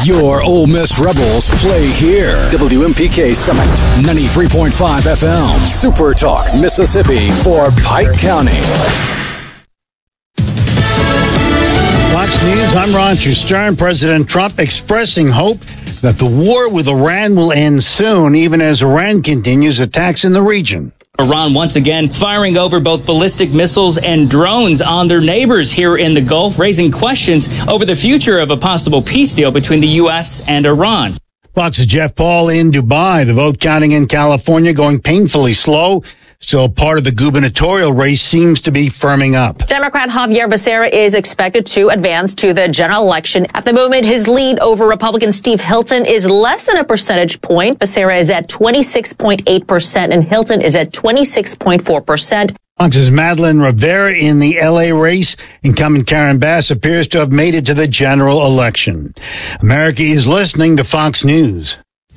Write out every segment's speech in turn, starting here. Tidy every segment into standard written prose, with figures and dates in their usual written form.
Your Ole Miss Rebels play here. WMPK Summit, 93.5 FM. Super Talk, Mississippi for Pike County. Fox News, I'm Ron Stern. President Trump expressing hope that the war with Iran will end soon, even as Iran continues attacks in the region. Iran once again firing over both ballistic missiles and drones on their neighbors here in the Gulf, raising questions over the future of a possible peace deal between the U.S. and Iran. Fox's Jeff Paul in Dubai. The vote counting in California going painfully slow. Still, part of the gubernatorial race seems to be firming up. Democrat Javier Becerra is expected to advance to the general election. At the moment, his lead over Republican Steve Hilton is less than a percentage point. Becerra is at 26.8% and Hilton is at 26.4%. Fox's Madeline Rivera in the L.A. race. Incumbent Karen Bass appears to have made it to the general election. America is listening to Fox News.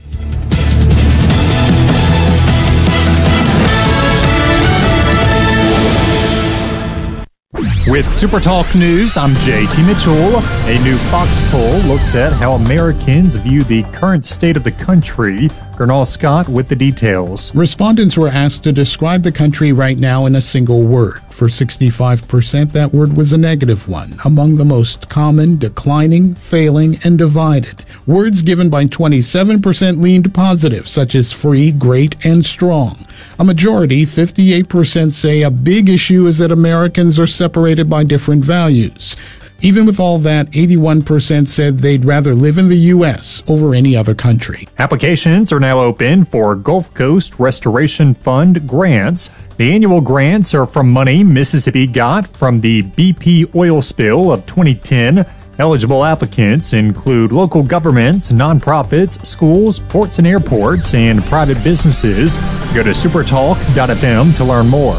With Super Talk News, I'm JT Mitchell. A new Fox poll looks at how Americans view the current state of the country. Gernal Scott with the details. Respondents were asked to describe the country right now in a single word. For 65%, that word was a negative one. Among the most common, declining, failing, and divided. Words given by 27% leaned positive, such as free, great, and strong. A majority, 58%, say a big issue is that Americans are separated by different values. Even with all that, 81% said they'd rather live in the U.S. over any other country. Applications are now open for Gulf Coast Restoration Fund grants. The annual grants are from money Mississippi got from the BP oil spill of 2010. Eligible applicants include local governments, nonprofits, schools, ports and airports, and private businesses. Go to supertalk.fm to learn more.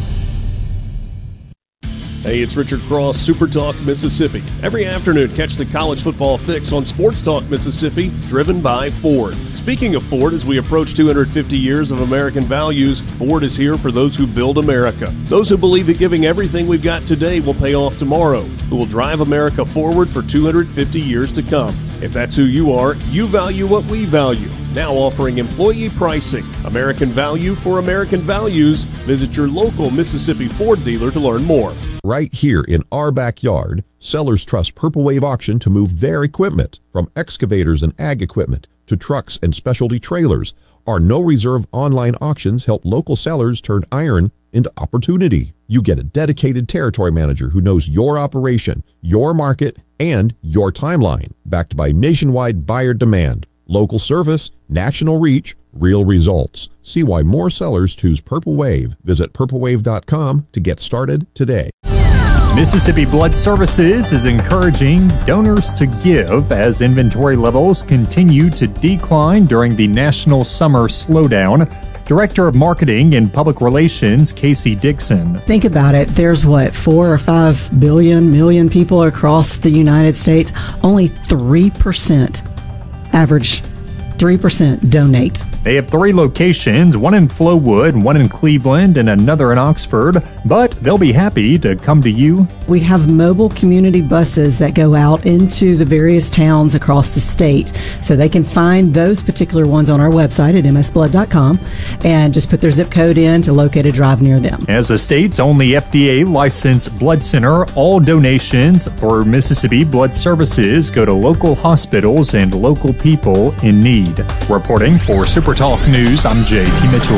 Hey, it's Richard Cross, Super Talk Mississippi. Every afternoon, catch the college football fix on Sports Talk Mississippi, driven by Ford. Speaking of Ford, as we approach 250 years of American values, Ford is here for those who build America. Those who believe that giving everything we've got today will pay off tomorrow, who will drive America forward for 250 years to come. If that's who you are, you value what we value. Now offering employee pricing. American value for American values. Visit your local Mississippi Ford dealer to learn more. Right here in our backyard, sellers trust Purple Wave Auction to move their equipment, from excavators and ag equipment to trucks and specialty trailers. Our no-reserve online auctions help local sellers turn iron into opportunity. You get a dedicated territory manager who knows your operation, your market, and your timeline, backed by nationwide buyer demand, local service, national reach, real results. See why more sellers choose Purple Wave. Visit purplewave.com to get started today. Mississippi Blood Services is encouraging donors to give as inventory levels continue to decline during the national summer slowdown. Director of Marketing and Public Relations, Casey Dixon. Think about it. There's 4 or 5 million people across the United States. Only 3%, average 3% donate. They have 3 locations, one in Flowood, one in Cleveland, and another in Oxford, but they'll be happy to come to you. We have mobile community buses that go out into the various towns across the state, so they can find those particular ones on our website at msblood.com and just put their zip code in to locate a drive near them. As the state's only FDA-licensed blood center, all donations for Mississippi Blood Services go to local hospitals and local people in need. Reporting for Super Talk News, I'm JT Mitchell.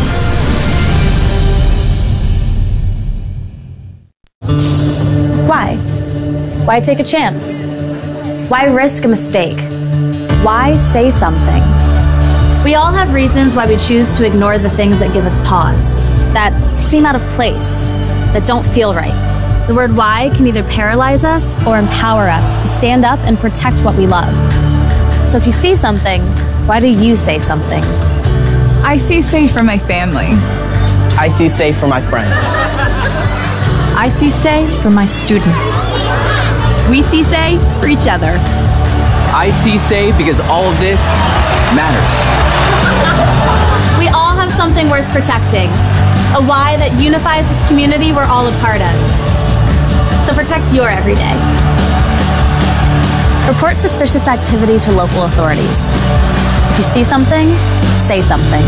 Why? Why take a chance? Why risk a mistake? Why say something? We all have reasons why we choose to ignore the things that give us pause, that seem out of place, that don't feel right. The word why can either paralyze us or empower us to stand up and protect what we love. So if you see something, why do you say something? I see safe for my family. I see safe for my friends. I see say for my students. We see say for each other. I see say because all of this matters. We all have something worth protecting, a why that unifies this community we're all a part of. So protect your everyday. Report suspicious activity to local authorities. If you see something, say something.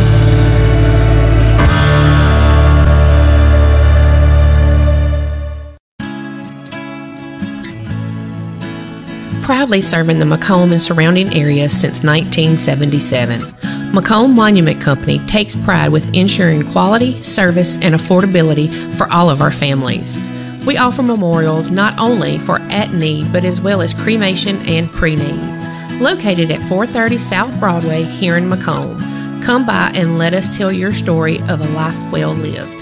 Proudly serving the Macomb and surrounding areas since 1977. Macomb Monument Company takes pride with ensuring quality, service, and affordability for all of our families. We offer memorials not only for at-need, but as well as cremation and pre-need. Located at 430 South Broadway here in Macomb. Come by and let us tell your story of a life well lived.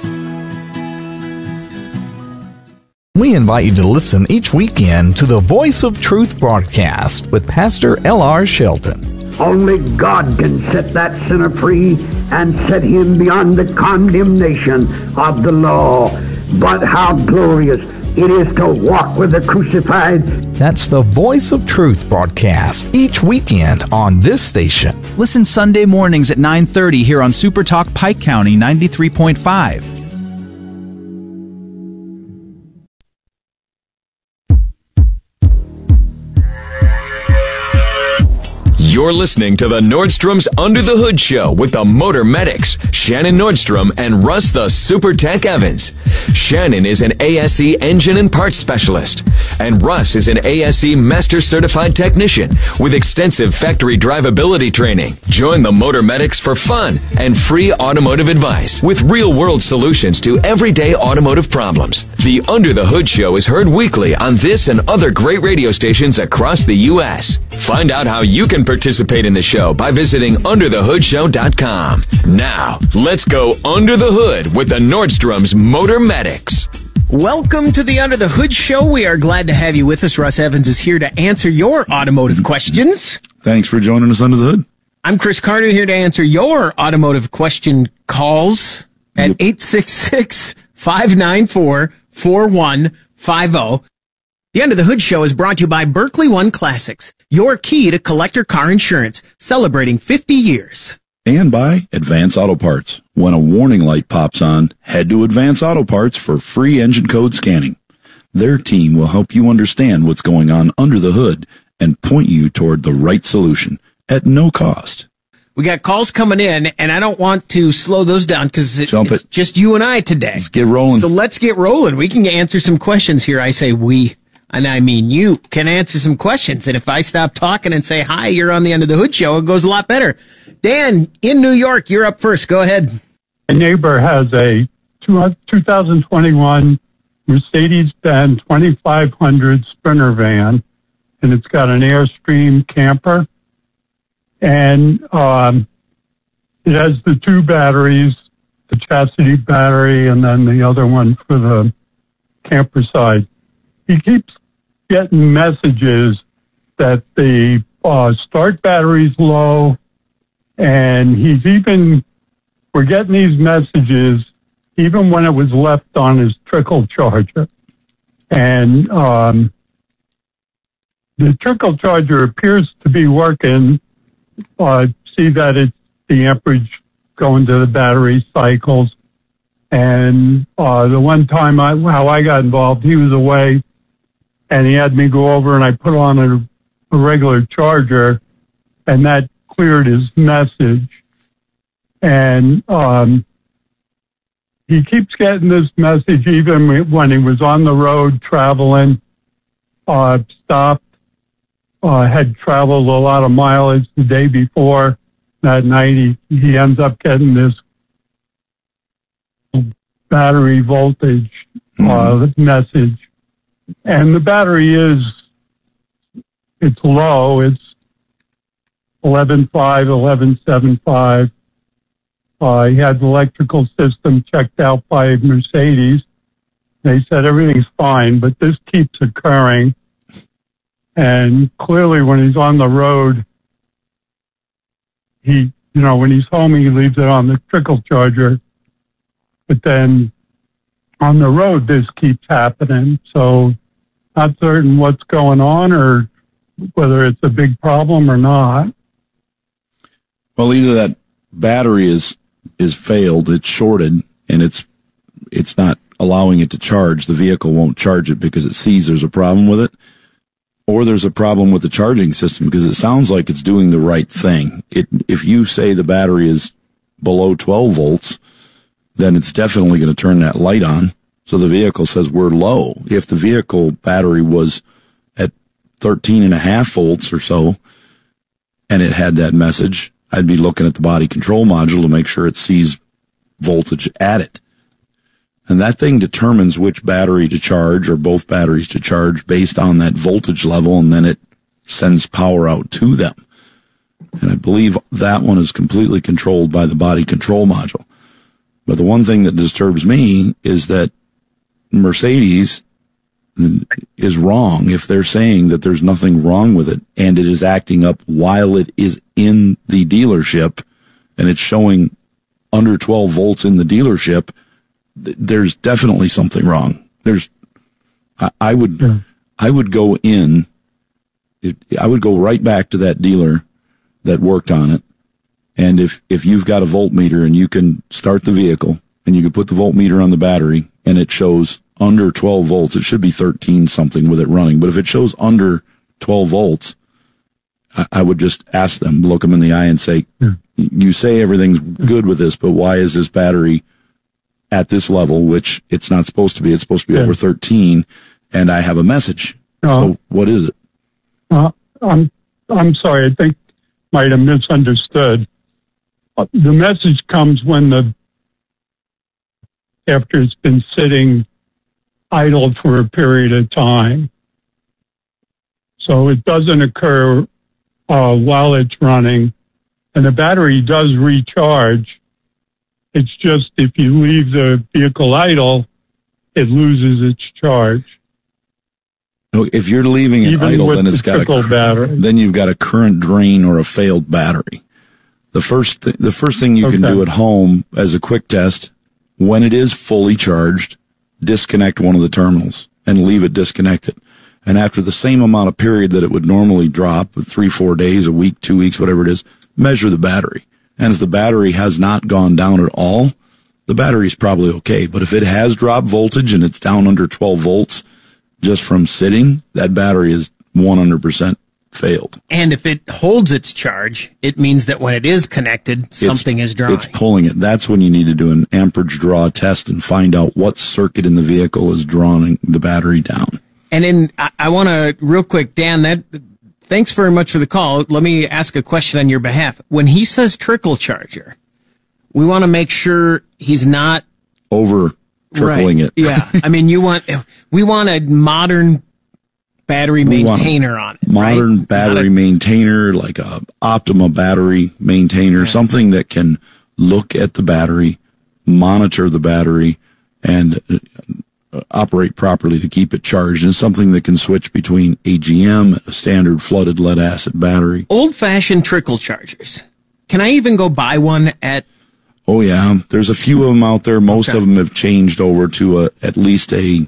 We invite you to listen each weekend to the Voice of Truth broadcast with Pastor L.R. Shelton. Only God can set that sinner free and set him beyond the condemnation of the law. But how glorious it is to walk with the crucified. That's the Voice of Truth broadcast each weekend on this station. Listen Sunday mornings at 9:30 here on Super Talk Pike County 93.5. You're listening to the Nordstrom's Under the Hood Show with the Motor Medics, Shannon Nordstrom and Russ the Super Tech Evans. Shannon is an ASE engine and parts specialist, and Russ is an ASE Master Certified Technician with extensive factory drivability training. Join the Motor Medics for fun and free automotive advice with real-world solutions to everyday automotive problems. The Under the Hood Show is heard weekly on this and other great radio stations across the U.S. Find out how you can participate in the show by visiting underthehoodshow.com. Now, let's go under the hood with the Nordstrom's Motor Medics. Welcome to the Under the Hood Show. We are glad to have you with us. Russ Evans is here to answer your automotive questions. Thanks for joining us under the hood. I'm Chris Carter here to answer your automotive question calls at 866-594-4150. The Under the Hood Show is brought to you by Berkeley One Classics, your key to collector car insurance, celebrating 50 years. And by Advance Auto Parts. When a warning light pops on, head to Advance Auto Parts for free engine code scanning. Their team will help you understand what's going on under the hood and point you toward the right solution at no cost. We got calls coming in, and I don't want to slow those down because it's just you and I today. Let's get rolling. So let's get rolling. We can answer some questions here. I say we. And I mean, you can answer some questions. And if I stop talking and say, hi, you're on the Under the Hood Show, it goes a lot better. Dan, in New York, you're up first. Go ahead. My neighbor has a 2021 Mercedes-Benz 2500 Sprinter van, and it's got an Airstream camper. And it has the two batteries, the chassis battery and then the other one for the camper side. He keeps getting messages that the start battery's low, and we're getting these messages even when it was left on his trickle charger. And the trickle charger appears to be working. See that it's the amperage going to the battery cycles. And the one time how I got involved, he was away, and he had me go over and I put on a regular charger, and that cleared his message. And he keeps getting this message even when he was on the road traveling, stopped, had traveled a lot of mileage the day before. That night he ends up getting this battery voltage message. And the battery it's low. It's 11.5, 11.75. He had the electrical system checked out by Mercedes. They said everything's fine, but this keeps occurring. And clearly when he's on the road, when he's home, he leaves it on the trickle charger. But then on the road, this keeps happening. So not certain what's going on or whether it's a big problem or not. Well, either that battery is failed, it's shorted, and it's not allowing it to charge. The vehicle won't charge it because it sees there's a problem with it. or there's a problem with the charging system, because it sounds like it's doing the right thing. If you say the battery is below 12 volts, then it's definitely going to turn that light on. So the vehicle says we're low. If the vehicle battery was at 13.5 volts or so, and it had that message, I'd be looking at the body control module to make sure it sees voltage at it. And that thing determines which battery to charge or both batteries to charge based on that voltage level, and then it sends power out to them. And I believe that one is completely controlled by the body control module. But the one thing that disturbs me is that Mercedes is wrong if they're saying that there's nothing wrong with it, and it is acting up while it is in the dealership, and it's showing under 12 volts in the dealership. There's definitely something wrong. I would go right back to that dealer that worked on it. And if you've got a voltmeter and you can start the vehicle and you can put the voltmeter on the battery and it shows under 12 volts, it should be 13 something with it running. But if it shows under 12 volts, I would just ask them, look them in the eye and say, you say everything's good with this, but why is this battery at this level, which it's not supposed to be? It's supposed to be over 13, and I have a message. So what is it? I'm sorry. I think might have misunderstood. The message comes when after it's been sitting idle for a period of time. So it doesn't occur while it's running, and the battery does recharge. It's just if you leave the vehicle idle, it loses its charge. If you're leaving it idle, then it's got then you've got a current drain or a failed battery. The first thing you can do at home as a quick test, when it is fully charged, disconnect one of the terminals and leave it disconnected. And after the same amount of period that it would normally drop, 3-4 days, a week, 2 weeks, whatever it is, measure the battery. And if the battery has not gone down at all, the battery's probably okay. But if it has dropped voltage and it's down under 12 volts just from sitting, that battery is 100% failed. And if it holds its charge, it means that when it is connected, something is drawing. It's pulling it. That's when you need to do an amperage draw test and find out what circuit in the vehicle is drawing the battery down. And I want to, real quick, Dan, thanks very much for the call. Let me ask a question on your behalf. When he says trickle charger, we want to make sure he's not over trickling it. Yeah. I mean, we want a modern battery maintainer on it. Modern battery maintainer, like a Optima battery maintainer, something that can look at the battery, monitor the battery, and operate properly to keep it charged, and something that can switch between AGM, a standard flooded lead acid battery. Old-fashioned trickle chargers. Can I even go buy one at... Oh, yeah. There's a few of them out there. Most of them have changed over to at least a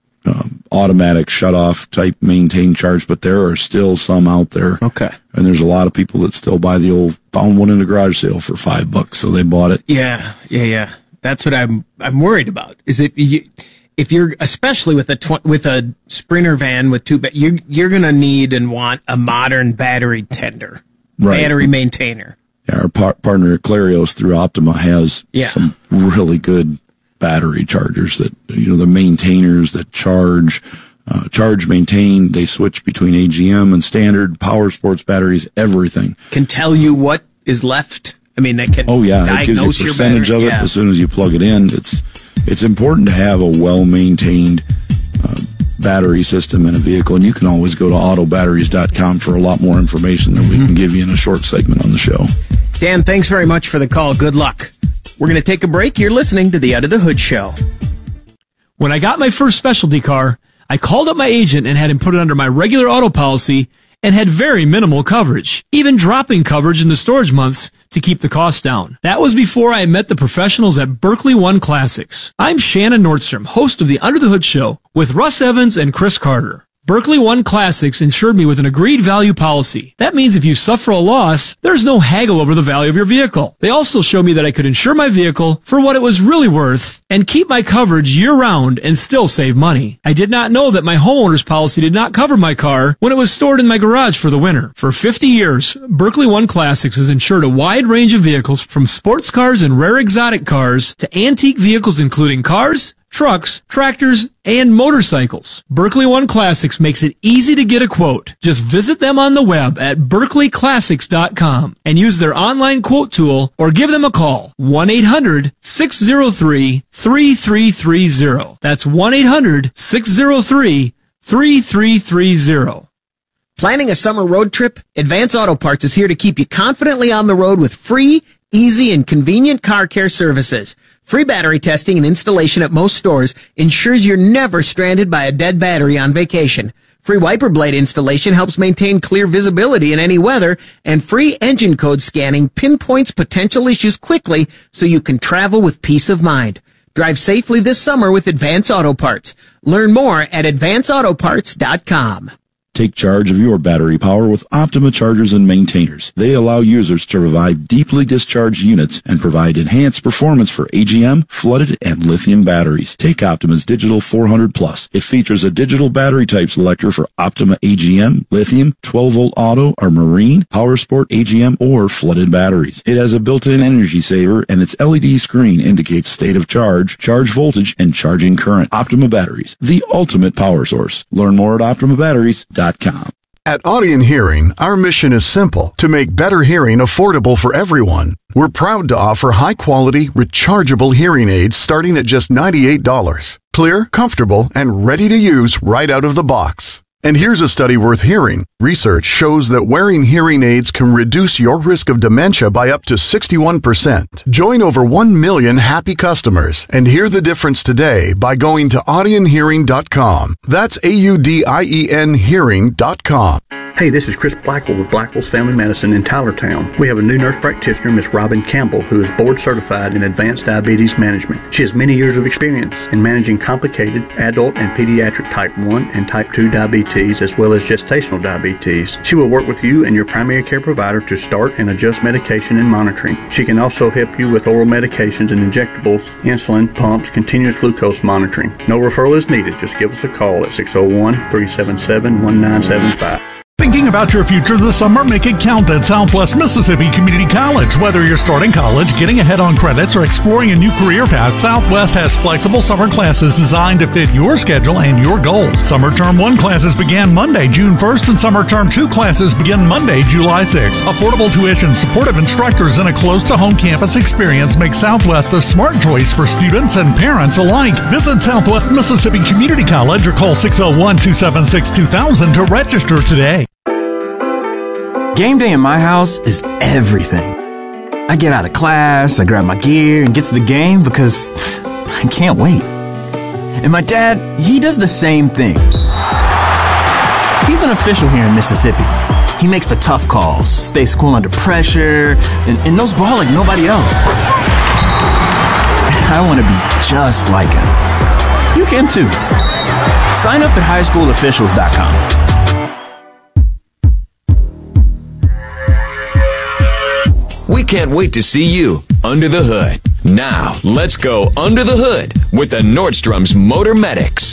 automatic shut-off type maintain charge, but there are still some out there. Okay. And there's a lot of people that still buy the old, found one in a garage sale for $5, so they bought it. Yeah. That's what I'm worried about. Is if you're, especially with a Sprinter van with two, you're going to need and want a modern battery tender, battery maintainer. Yeah, our partner at Clarios through Optima has some really good battery chargers that, the maintainers that charge, maintain. They switch between AGM and standard power sports batteries, everything. Can tell you what is left. I mean, they can it gives you a percentage of it as soon as you plug it in. It's important to have a well-maintained battery system in a vehicle, and you can always go to autobatteries.com for a lot more information than we can give you in a short segment on the show. Dan, thanks very much for the call. Good luck. We're going to take a break. You're listening to the Under the Hood Show. When I got my first specialty car, I called up my agent and had him put it under my regular auto policy and had very minimal coverage, even dropping coverage in the storage months to keep the cost down. That was before I met the professionals at Berkeley One Classics. I'm Shannon Nordstrom, host of the Under the Hood Show with Russ Evans and Chris Carter. Berkeley One Classics insured me with an agreed value policy. That means if you suffer a loss, there's no haggle over the value of your vehicle. They also showed me that I could insure my vehicle for what it was really worth and keep my coverage year-round and still save money. I did not know that my homeowner's policy did not cover my car when it was stored in my garage for the winter. For 50 years, Berkeley One Classics has insured a wide range of vehicles from sports cars and rare exotic cars to antique vehicles including cars, trucks, tractors, and motorcycles. Berkeley One Classics makes it easy to get a quote. Just visit them on the web at berkeleyclassics.com and use their online quote tool or give them a call. 1-800-603-3330. That's 1-800-603-3330. Planning a summer road trip? Advance Auto Parts is here to keep you confidently on the road with free, easy, and convenient car care services. Free battery testing and installation at most stores ensures you're never stranded by a dead battery on vacation. Free wiper blade installation helps maintain clear visibility in any weather, and free engine code scanning pinpoints potential issues quickly so you can travel with peace of mind. Drive safely this summer with Advance Auto Parts. Learn more at advanceautoparts.com. Take charge of your battery power with Optima Chargers and Maintainers. They allow users to revive deeply discharged units and provide enhanced performance for AGM, flooded, and lithium batteries. Take Optima's Digital 400 Plus. It features a digital battery type selector for Optima AGM, lithium, 12-volt auto, or marine, power sport, AGM, or flooded batteries. It has a built-in energy saver, and its LED screen indicates state of charge, charge voltage, and charging current. Optima Batteries, the ultimate power source. Learn more at OptimaBatteries.com. At Audion Hearing, our mission is simple: to make better hearing affordable for everyone. We're proud to offer high-quality, rechargeable hearing aids starting at just $98. Clear, comfortable, and ready to use right out of the box. And here's a study worth hearing. Research shows that wearing hearing aids can reduce your risk of dementia by up to 61%. Join over 1 million happy customers and hear the difference today by going to audionhearing.com. That's AUDIEN hearing.com. Hey, this is Chris Blackwell with Blackwell's Family Medicine in Tylertown. We have a new nurse practitioner, Miss Robin Campbell, who is board certified in advanced diabetes management. She has many years of experience in managing complicated adult and pediatric type 1 and type 2 diabetes, as well as gestational diabetes. She will work with you and your primary care provider to start and adjust medication and monitoring. She can also help you with oral medications and injectables, insulin, pumps, continuous glucose monitoring. No referral is needed. Just give us a call at 601-377-1975. Thinking about your future this summer? Make it count at Southwest Mississippi Community College. Whether you're starting college, getting ahead on credits, or exploring a new career path, Southwest has flexible summer classes designed to fit your schedule and your goals. Summer Term 1 classes began Monday, June 1st, and Summer Term 2 classes begin Monday, July 6th. Affordable tuition, supportive instructors, and a close-to-home campus experience make Southwest a smart choice for students and parents alike. Visit Southwest Mississippi Community College or call 601-276-2000 to register today. Game day in my house is everything. I get out of class, I grab my gear, and get to the game because I can't wait. And my dad, he does the same thing. He's an official here in Mississippi. He makes the tough calls, stays cool under pressure, and knows ball like nobody else. I want to be just like him. You can too. Sign up at highschoolofficials.com. We can't wait to see you under the hood. Now, let's go under the hood with the Nordstrom's Motor Medics.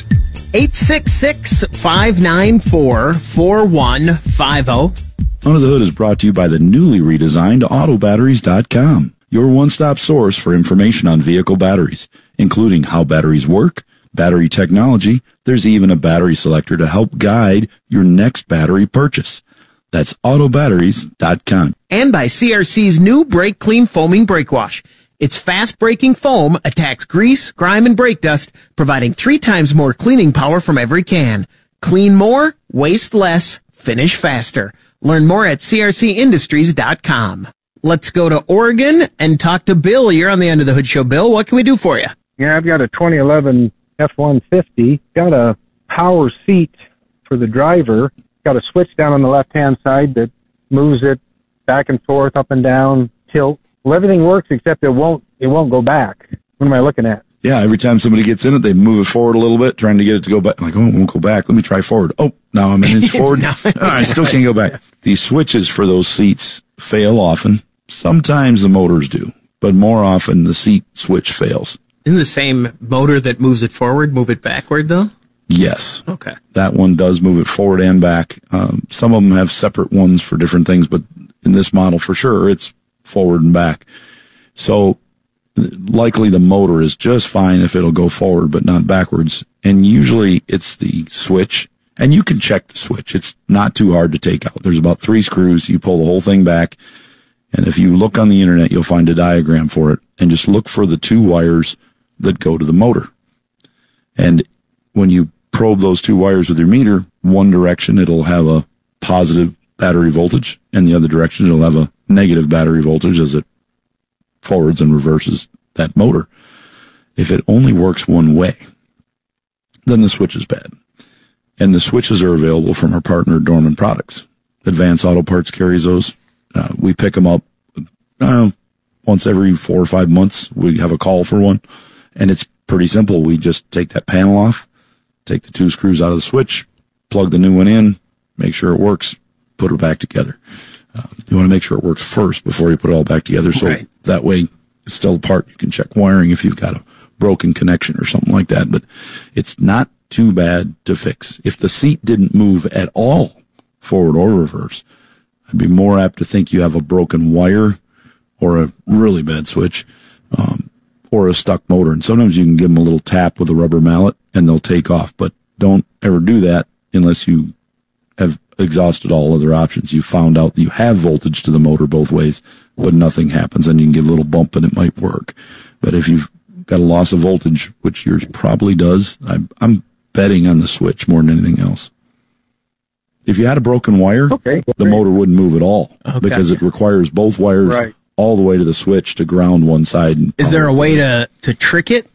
866-594-4150. Under the Hood is brought to you by the newly redesigned AutoBatteries.com, your one-stop source for information on vehicle batteries, including how batteries work, battery technology. There's even a battery selector to help guide your next battery purchase. That's AutoBatteries.com. And by CRC's new Brake Clean Foaming Brake Wash. Its fast-breaking foam attacks grease, grime, and brake dust, providing 3 times more cleaning power from every can. Clean more, waste less, finish faster. Learn more at crcindustries.com. Let's go to Oregon and talk to Bill. You're on the Under the Hood Show. Bill, what can we do for you? Yeah, I've got a 2011 F-150. Got a power seat for the driver. Got a switch down on the left-hand side that moves it back and forth, up and down, tilt. Well, everything works except it won't go back. What am I looking at? Yeah, every time somebody gets in it, they move it forward a little bit, trying to get it to go back. I'm like, oh, it won't go back. Let me try forward. Oh, now I'm an inch forward. I still can't go back. These switches for those seats fail often. Sometimes the motors do, but more often the seat switch fails. Isn't the same motor that moves it forward, move it backward, though? Yes. Okay. That one does move it forward and back. Some of them have separate ones for different things, but in this model, for sure, it's forward and back. So likely the motor is just fine if it'll go forward, but not backwards. And usually it's the switch, and you can check the switch. It's not too hard to take out. There's about 3 screws. You pull the whole thing back. And if you look on the internet, you'll find a diagram for it, and just look for the 2 wires that go to the motor. And when you probe those 2 wires with your meter, one direction it'll have a positive battery voltage, and the other direction it'll have a negative battery voltage as it forwards and reverses that motor. If it only works one way, then the switch is bad. And the switches are available from our partner, Dorman Products. Advance Auto Parts carries those. We pick them up once every 4 or 5 months. We have a call for one, and it's pretty simple. We just take that panel off, take the 2 screws out of the switch, plug the new one in, make sure it works, put it back together. You want to make sure it works first before you put it all back together, so that way it's still apart. You can check wiring if you've got a broken connection or something like that, but it's not too bad to fix. If the seat didn't move at all, forward or reverse, I'd be more apt to think you have a broken wire or a really bad switch, or a stuck motor. And sometimes you can give them a little tap with a rubber mallet and they'll take off, but don't ever do that unless you have exhausted all other options. You found out that you have voltage to the motor both ways, but nothing happens, and you can give a little bump and it might work. But if you've got a loss of voltage, which yours probably does, I'm betting on the switch more than anything else. If you had a broken wire, the motor wouldn't move at all because it requires both wires all the way to the switch to ground one side. And is there a way to trick it?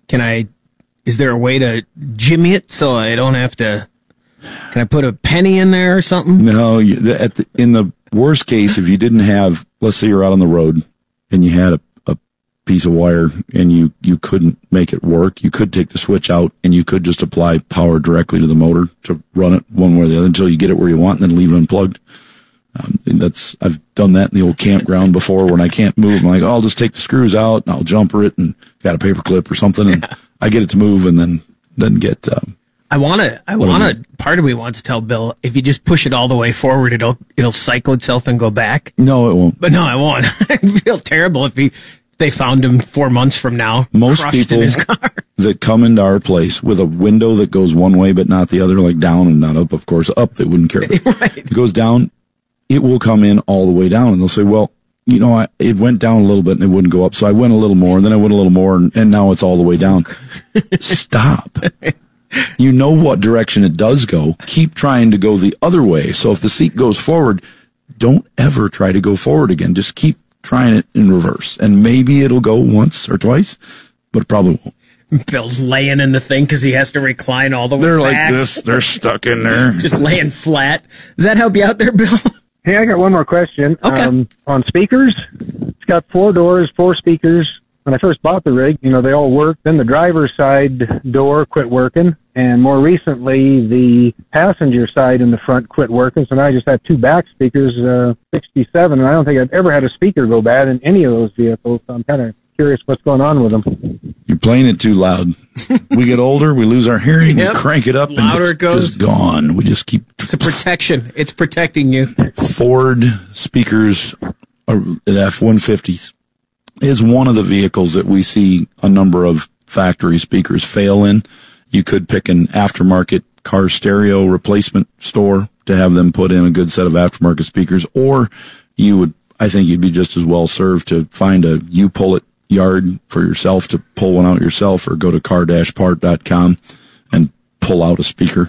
Is there a way to jimmy it so I don't have to? Can I put a penny in there or something? No. In the worst case, if you didn't have, let's say you're out on the road and you had a piece of wire and you couldn't make it work, you could take the switch out and you could just apply power directly to the motor to run it one way or the other until you get it where you want and then leave it unplugged. I've done that in the old campground before when I can't move. I'm like, I'll just take the screws out and I'll jumper it and got a paper clip or something and I get it to move and then get, part of me wants to tell Bill, if you just push it all the way forward, it'll cycle itself and go back. No, it won't. But no, I won't. I'd feel terrible if they found him 4 months from now. Most people in his car that come into our place with a window that goes one way but not the other, like down and not up, of course, up they wouldn't care. Right. It goes down, it will come in all the way down, and they'll say, well, it went down a little bit and it wouldn't go up, so I went a little more, and then I went a little more, and now it's all the way down. Stop. You know what direction it does go. Keep trying to go the other way. So if the seat goes forward, don't ever try to go forward again. Just keep trying it in reverse. And maybe it'll go once or twice, but it probably won't. Bill's laying in the thing because he has to recline all the way back. They're like this. They're stuck in there. Just laying flat. Does that help you out there, Bill? Hey, I got one more question. Okay. On speakers, it's got 4 doors, 4 speakers. When I first bought the rig, they all worked. Then the driver's side door quit working. And more recently, the passenger side in the front quit working. So now I just have 2 back speakers, 67. And I don't think I've ever had a speaker go bad in any of those vehicles. So I'm kind of curious what's going on with them. You're playing it too loud. We get older, we lose our hearring, we crank it up, louder and it's just gone. We just keep... It's a protection. It's protecting you. Ford speakers, the F-150s, is one of the vehicles that we see a number of factory speakers fail in. You could pick an aftermarket car stereo replacement store to have them put in a good set of aftermarket speakers, or I think you'd be just as well served to find a U-Pull-It yard for yourself to pull one out yourself, or go to car-part.com and pull out a speaker.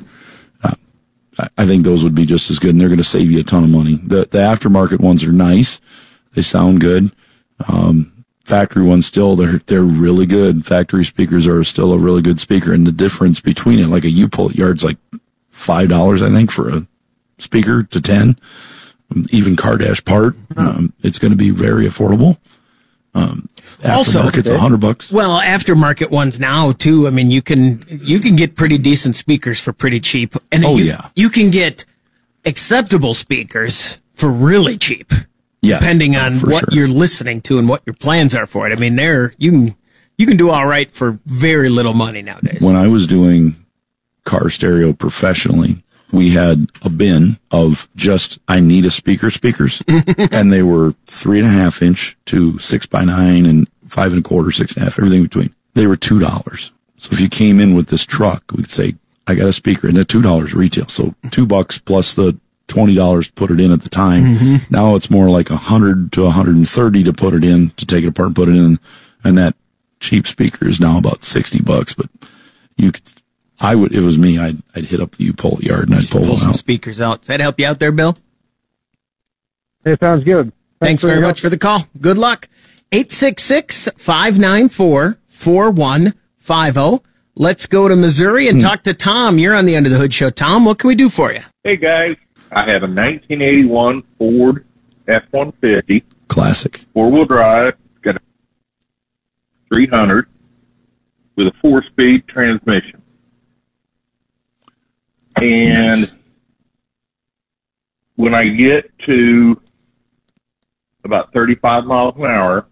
I think those would be just as good, and they're going to save you a ton of money. The aftermarket ones are nice. They sound good. Factory ones still, they're really good. Factory speakers are still a really good speaker, and the difference between it, like a U-Pull-It yard's like $5, I think, for a speaker to $10. Even car-part, it's going to be very affordable. Aftermarket's $100. Well, aftermarket ones now too. I mean, you can get pretty decent speakers for pretty cheap, and you can get acceptable speakers for really cheap. Yeah, depending on what you're listening to and what your plans are for it. I mean, you can do all right for very little money nowadays. When I was doing car stereo professionally, we had a bin of just, I need a speakers, and they were 3.5 inch to 6x9 and 5 1/4, 6.5, everything between. They were $2. So if you came in with this truck, we'd say, I got a speaker, and they're $2 retail. So $2 plus the $20 to put it in at the time. Mm-hmm. Now it's more like $100 to $130 to put it in, to take it apart and put it in. And that cheap speaker is now about $60, but if it was me, I'd hit up the U-Pull yard and I'd pull some out. speakers out. Does that help you out there, Bill? It sounds good. Thanks very much for the call. Good luck. 866-594-4150. Let's go to Missouri and talk to Tom. You're on the Under the Hood Show. Tom, what can we do for you? Hey, guys. I have a 1981 Ford F-150. Classic. Four-wheel drive. Got a 300 with a 4-speed transmission. And when I get to about 35 miles an hour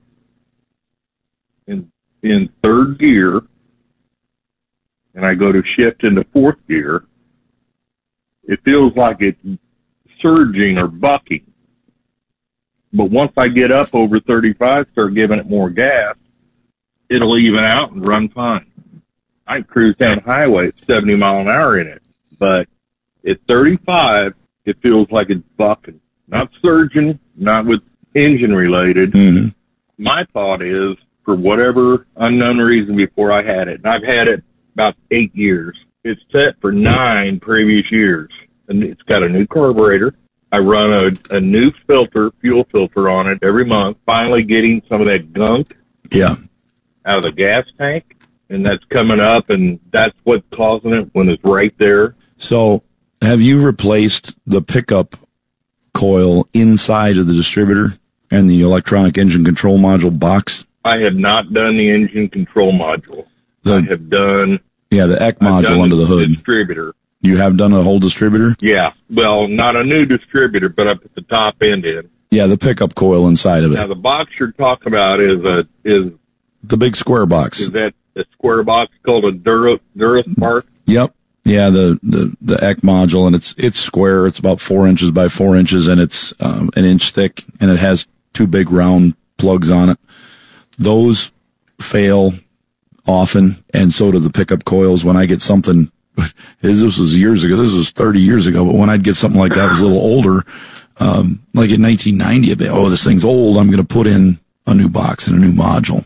in third gear, and I go to shift into fourth gear, it feels like it's surging or bucking. But once I get up over 35, start giving it more gas, it'll even out and run fine. I can cruise down the highway at 70 mile an hour in it. But at 35, it feels like it's bucking. Not surging, not with engine related. Mm-hmm. My thought is, for whatever unknown reason before I had it, and I've had it about 8 years, it's set for 9 previous years. And it's got a new carburetor. I run a new fuel filter on it every month, finally getting some of that gunk out of the gas tank. And that's coming up, and that's what's causing it when it's right there. So, have you replaced the pickup coil inside of the distributor and the electronic engine control module box? I have not done the engine control module. I have done... Yeah, the EC module under the hood. Distributor. You have done a whole distributor? Yeah. Well, not a new distributor, but I put the top end in. Yeah, the pickup coil inside of it. Now, the box you're talking about is the big square box. Is that a square box called a Duraspark? Yep. Yeah, the EC module, and it's square. It's about 4 inches by 4 inches, and it's an inch thick, and it has 2 big round plugs on it. Those fail often, and so do the pickup coils. When I get something, this was years ago, this was 30 years ago, but when I'd get something like that, it was a little older, like in 1990, I'd be, this thing's old, I'm going to put in a new box and a new module.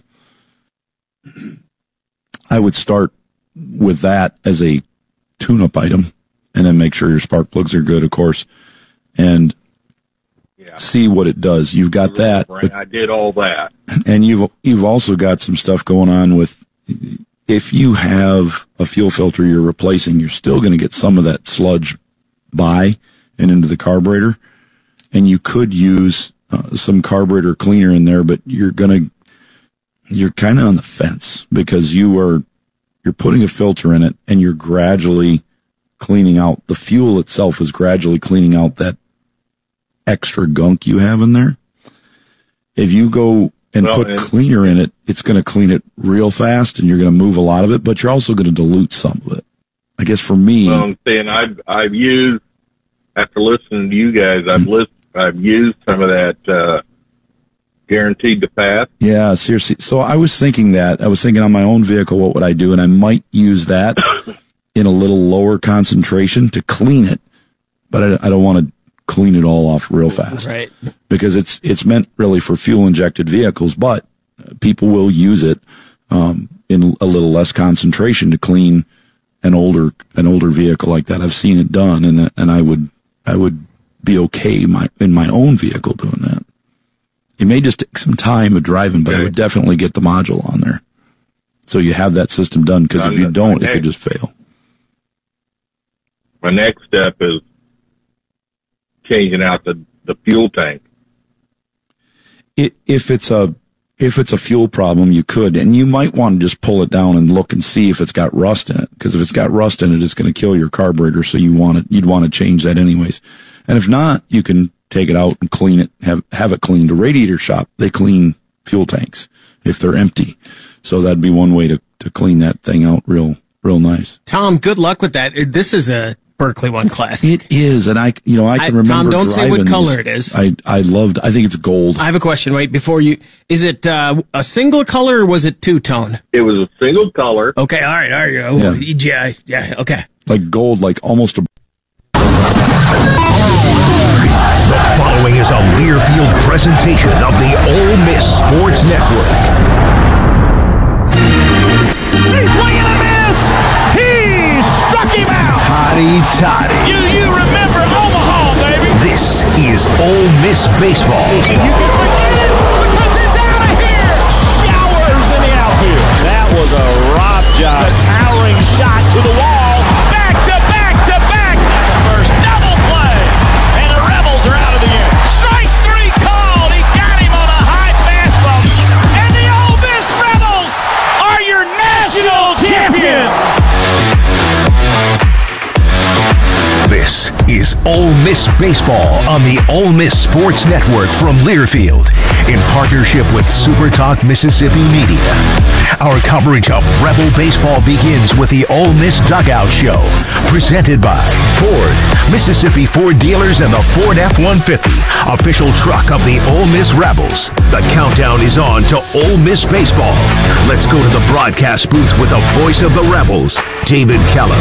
I would start with that as a tune-up item, and then make sure your spark plugs are good, of course, and see what it does. You've got that. Right. I did all that. And you've also got some stuff going on with, if you have a fuel filter you're replacing, you're still going to get some of that sludge by and into the carburetor, and you could use some carburetor cleaner in there, but you're kind of on the fence because you're putting a filter in it, and you're gradually cleaning out, the fuel itself is gradually cleaning out that extra gunk you have in there. If you go and put cleaner in it, it's going to clean it real fast, and you're going to move a lot of it, but you're also going to dilute some of it. I guess for me, well, I'm saying I've used, after listening to you guys, I've used some of that guaranteed to pass. Yeah, seriously. So I was thinking on my own vehicle, what would I do? And I might use that in a little lower concentration to clean it, but I don't want to clean it all off real fast. Right. Because it's meant really for fuel injected vehicles, but people will use it in a little less concentration to clean an older vehicle like that. I've seen it done, and I would be okay in my own vehicle doing that. It may just take some time of driving, but I would definitely get the module on there. So you have that system done, because if you don't, it could just fail. My next step is changing out the fuel tank. If it's a if it's a fuel problem, you could, and you might want to just pull it down and look and see if it's got rust in it. Because if it's got rust in it, it's going to kill your carburetor. So you'd want to change that anyways. And if not, you can take it out and clean it, have it cleaned. A radiator shop, they clean fuel tanks if they're empty. So that'd be one way to clean that thing out real nice. Tom, good luck with that. This is a Berkeley One Classic. It is, and I can remember. Tom, don't say what color it is. I think it's gold. I have a question. Wait, before you, is it a single color or was it two-tone? It was a single color. Okay, all right. Yeah, okay. Like gold, like almost a. The following is a Learfield presentation of the Ole Miss Sports Network. He's swinging a miss! He struck him out! Toddy. You remember Omaha, baby! This is Ole Miss baseball. And you can forget it because it's out of here! Showers in the outfield. That was a rob job. A towering shot to the wall. Back to back to back! That's the first double play. And the Rebels are out of the inning. Strike three called. He got him on a high fastball. And the Ole Miss Rebels are your national champions! This is Ole Miss Baseball on the Ole Miss Sports Network from Learfield in partnership with Super Talk Mississippi Media. Our coverage of Rebel baseball begins with the Ole Miss Dugout Show, presented by Ford, Mississippi Ford dealers, and the Ford F-150, official truck of the Ole Miss Rebels. The countdown is on to Ole Miss Baseball. Let's go to the broadcast booth with the voice of the Rebels, David Kellum.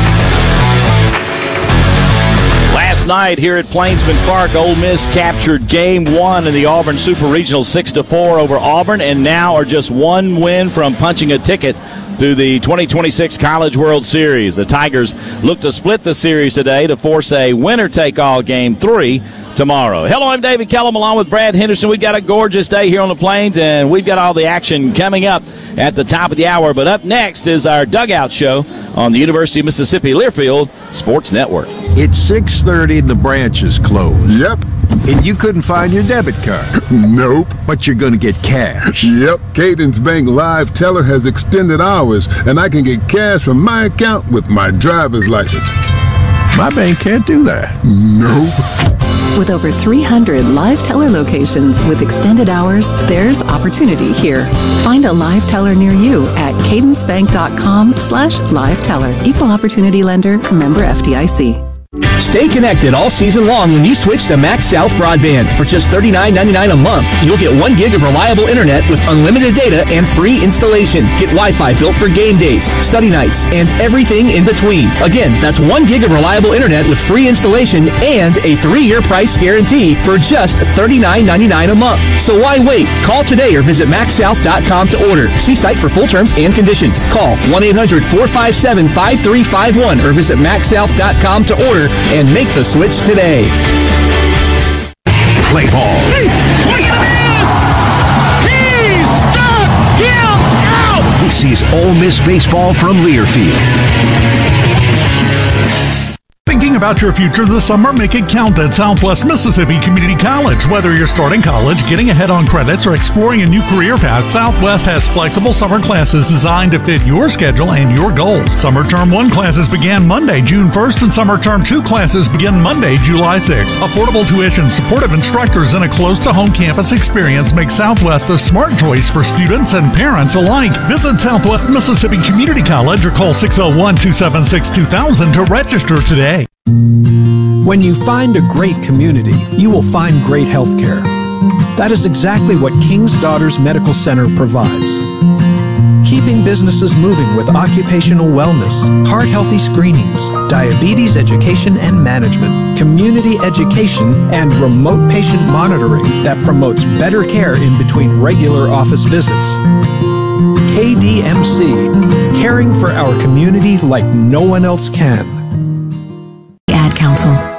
Last night here at Plainsman Park, Ole Miss captured Game 1 in the Auburn Super Regional 6-4 over Auburn, and now are just one win from punching a ticket through the 2026 College World Series. The Tigers look to split the series today to force a winner-take-all Game 3 tomorrow. Hello, I'm David Kellum along with Brad Henderson. We've got a gorgeous day here on the Plains, and we've got all the action coming up at the top of the hour. But up next is our Dugout Show on the University of Mississippi Learfield Sports Network. It's 6:30 and the branch is closed. Yep. And you couldn't find your debit card. Nope. But you're going to get cash. Yep. Cadence Bank Live Teller has extended hours, and I can get cash from my account with my driver's license. My bank can't do that. Nope. With over 300 Live Teller locations with extended hours, there's opportunity here. Find a Live Teller near you at cadencebank.com/liveteller. Equal opportunity lender, member FDIC. Stay connected all season long when you switch to Max South Broadband. For just $39.99 a month, you'll get 1 gig of reliable internet with unlimited data and free installation. Get Wi-Fi built for game days, study nights, and everything in between. Again, that's 1 gig of reliable internet with free installation and a 3-year price guarantee for just $39.99 a month. So why wait? Call today or visit maxsouth.com to order. See site for full terms and conditions. Call 1-800-457-5351 or visit maxsouth.com to order and make the switch today. Play ball. Swing and a miss! He struck him out! This is Ole Miss baseball from Learfield. Thinking about your future this summer? Make it count at Southwest Mississippi Community College. Whether you're starting college, getting ahead on credits, or exploring a new career path, Southwest has flexible summer classes designed to fit your schedule and your goals. Summer Term 1 classes began Monday, June 1st, and Summer Term 2 classes begin Monday, July 6th. Affordable tuition, supportive instructors, and a close-to-home campus experience make Southwest a smart choice for students and parents alike. Visit Southwest Mississippi Community College or call 601-276-2000 to register today. When you find a great community, you will find great health care. That is exactly what King's Daughters Medical Center provides. Keeping businesses moving with occupational wellness, heart-healthy screenings, diabetes education and management, community education, and remote patient monitoring that promotes better care in between regular office visits. KDMC, caring for our community like no one else can. Ad Council.